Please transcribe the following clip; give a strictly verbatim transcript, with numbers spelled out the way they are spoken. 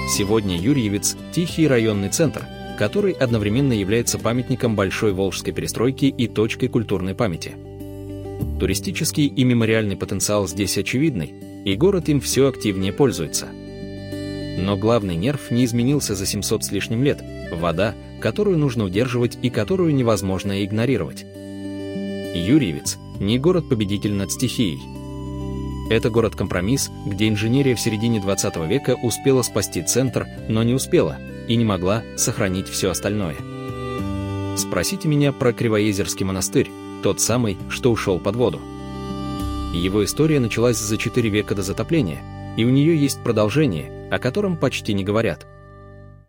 Сегодня Юрьевец – тихий районный центр, который одновременно является памятником Большой Волжской перестройки и точкой культурной памяти. Туристический и мемориальный потенциал здесь очевидный, и город им все активнее пользуется. Но главный нерв не изменился за семьсот с лишним лет – вода, которую нужно удерживать и которую невозможно игнорировать. Юрьевец – не город-победитель над стихией. Это город-компромисс, где инженерия в середине двадцатого века успела спасти центр, но не успела и не могла сохранить все остальное. Спросите меня про Кривоезерский монастырь, тот самый, что ушел под воду. Его история началась за четыре века до затопления, и у нее есть продолжение, о котором почти не говорят.